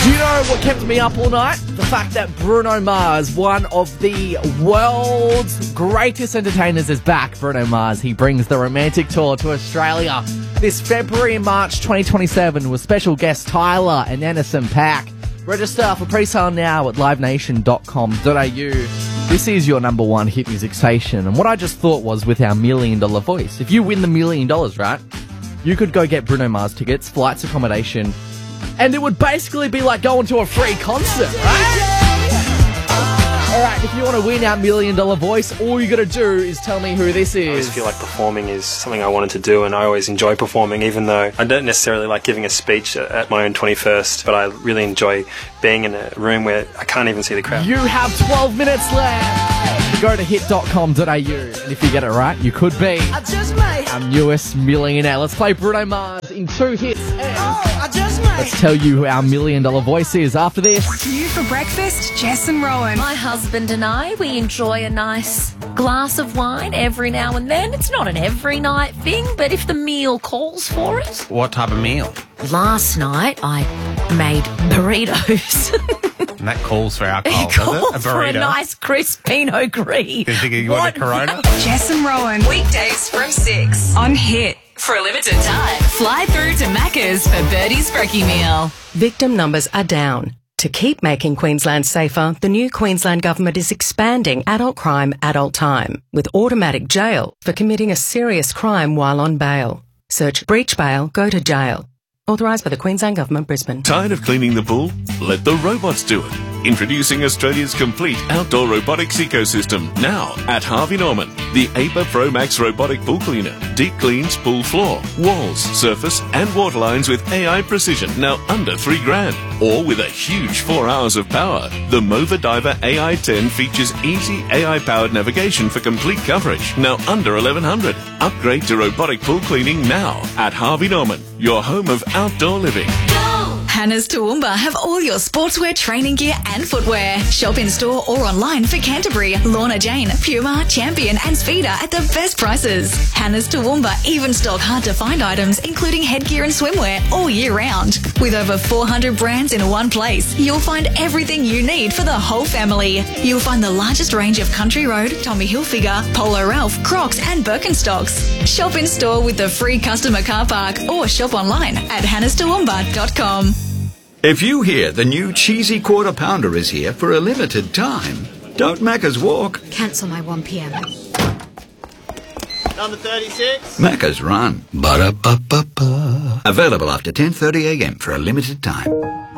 Do you know what kept me up all night? The fact that Bruno Mars, one of the world's greatest entertainers, is back. Bruno Mars, he brings the Romantic Tour to Australia this February and March 2027 with special guests Tyler and Anderson .Paak. Register for pre-sale now at livenation.com.au. This is your number one hit music station. And what I just thought was, with our $1 million voice, if you win the $1 million, right, you could go get Bruno Mars tickets, flights, accommodation, and it would basically be like going to a free concert, right? Alright, if you want to win our $1 million voice, all you got to do is tell me who this is. I always feel like performing is something I wanted to do, and I always enjoy performing, even though I don't necessarily like giving a speech at my own 21st, but I really enjoy being in a room where I can't even see the crowd. You have 12 minutes left. Go to hit.com.au, and if you get it right, you could be our newest millionaire. Let's play Bruno Mars in 2 hits, and let's tell you who our $1 million voice is after this. You for breakfast, Jess and Rowan. My husband and I, we enjoy a nice glass of wine every now and then. It's not an every night thing, but if the meal calls for it. What type of meal? Last night, I made burritos. And that calls for alcohol, It does it? calls for a nice crisp Pinot Gris. You think you want a Corona? Jess and Rowan. Weekdays from 6 on Hit. For a limited time, fly through to Macca's for Birdie's Brekkie Meal. Victim numbers are down. To keep making Queensland safer, the new Queensland Government is expanding adult crime, adult time, with automatic jail for committing a serious crime while on bail. Search breach bail, go to jail. Authorised by the Queensland Government, Brisbane. Tired of cleaning the pool? Let the robots do it. Introducing Australia's complete outdoor robotics ecosystem, now at Harvey Norman. The APA Pro Max robotic pool cleaner. Deep cleans pool floor, walls, surface and water lines with AI precision, now under $3,000. Or with a huge 4 hours of power. The Mova Diver AI-10 features easy AI-powered navigation for complete coverage, now under $1,100. Upgrade to robotic pool cleaning now at Harvey Norman, your home of outdoor living. Hannah's Toowoomba have all your sportswear, training gear and footwear. Shop in store or online for Canterbury, Lorna Jane, Puma, Champion and Speeder at the best prices. Hannah's Toowoomba even stock hard to find items including headgear and swimwear all year round. With over 400 brands in one place, you'll find everything you need for the whole family. You'll find the largest range of Country Road, Tommy Hilfiger, Polo Ralph, Crocs and Birkenstocks. Shop in store with the free customer car park or shop online at hannahstoowoomba.com. If you hear the new cheesy quarter pounder is here for a limited time, don't Macca's walk. Cancel my 1 p.m. Number 36. Macca's run. Ba-da-ba-ba-ba. Available after 10:30 a.m. for a limited time.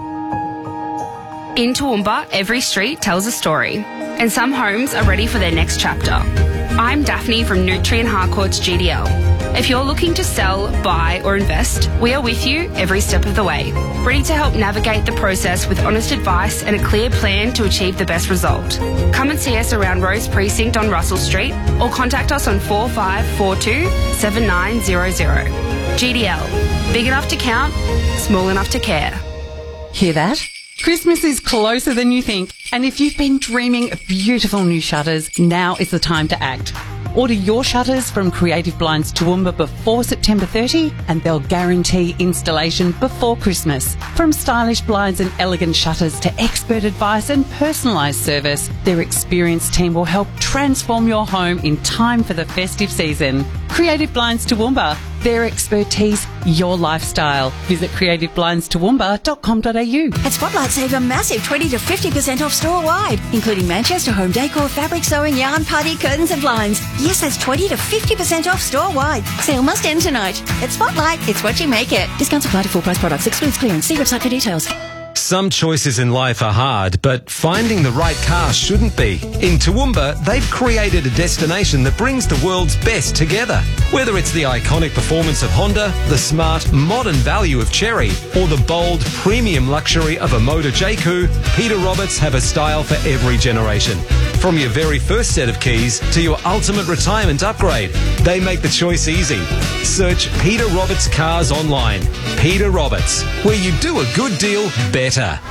In Toowoomba, every street tells a story, and some homes are ready for their next chapter. I'm Daphne from Nutrient Harcourt's GDL. If you're looking to sell, buy or invest, we are with you every step of the way, ready to help navigate the process with honest advice and a clear plan to achieve the best result. Come and see us around Rose Precinct on Russell Street or contact us on 4542 7900. GDL, big enough to count, small enough to care. Hear that? Christmas is closer than you think, and if you've been dreaming of beautiful new shutters, now is the time to act. Order your shutters from Creative Blinds Toowoomba before September 30 and they'll guarantee installation before Christmas. From stylish blinds and elegant shutters to expert advice and personalised service, their experienced team will help transform your home in time for the festive season. Creative Blinds Toowoomba, their expertise, your lifestyle. Visit creativeblindstoowoomba.com.au. At Spotlight, save a massive 20 to 50% off store-wide, including Manchester home decor, fabric sewing, yarn, party, curtains and blinds. Yes, that's 20 to 50% off store-wide. Sale must end tonight. At Spotlight, it's what you make it. Discounts apply to full price products. Excludes clearance. See website for details. Some choices in life are hard, but finding the right car shouldn't be. In Toowoomba, they've created a destination that brings the world's best together. Whether it's the iconic performance of Honda, the smart, modern value of Chery, or the bold, premium luxury of a Motor J-Coupe, Peter Roberts have a style for every generation. From your very first set of keys to your ultimate retirement upgrade, they make the choice easy. Search Peter Roberts Cars online. Peter Roberts, where you do a good deal better.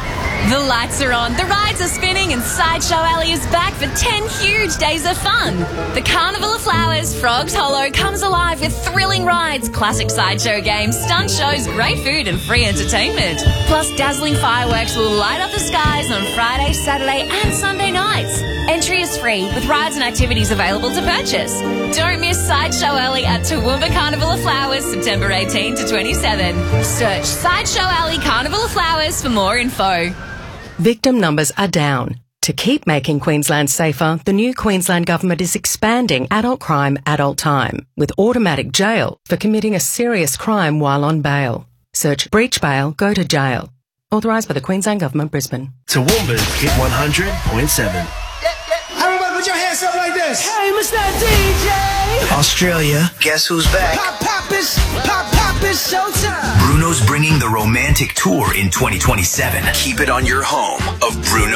The lights are on, the rides are spinning, and Sideshow Alley is back for 10 huge days of fun. The Carnival of Flowers, Frogs Hollow comes alive with thrilling rides, classic sideshow games, stunt shows, great food and free entertainment. Plus, dazzling fireworks will light up the skies on Friday, Saturday and Sunday nights. Entry is free, with rides and activities available to purchase. Don't miss Sideshow Alley at Toowoomba Carnival of Flowers, September 18 to 27. Search Sideshow Alley Carnival of Flowers for more info. Victim numbers are down. To keep making Queensland safer, the new Queensland Government is expanding adult crime, adult time, with automatic jail for committing a serious crime while on bail. Search breach bail, go to jail. Authorised by the Queensland Government, Brisbane. Toowoomba's Hit 100.7. Everybody put your hands up like this. Hey, Mr. DJ! Australia, guess who's back? Pop, it's showtime! Bruno's bringing the Romantic Tour in 2027. Keep it on your home of Bruno.